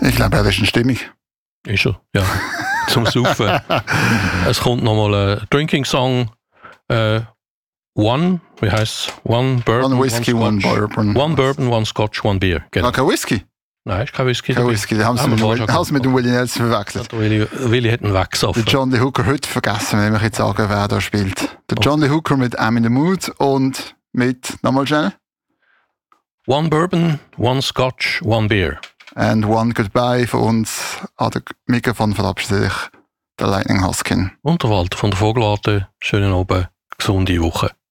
Ich glaube, er ist in Stimmung. Ist er, ja. Zum Saufen. Es kommt nochmal ein Drinking-Song. One, wie heisst One Bourbon, One Whisky, one One Bourbon. One Bourbon, One Scotch, One Beer. Genau. Kein Whisky? Nein, ist kein Whisky. Kein Whisky, den haben sie mit dem Willie Nelson verwechselt. Der Willi hat einen weggesoffen. Der John Lee Hooker heute vergessen, wenn ich jetzt sagen, wer da spielt. Der John Lee Hooker mit I'm in the Mood und mit, nochmal schnell. One Bourbon, One Scotch, One Beer. And One Goodbye von uns. An der Mikrofon verabschiedet sich der Lightning Huskin. Und der Walter von der Vogelarten. Schönen Abend, gesunde Woche.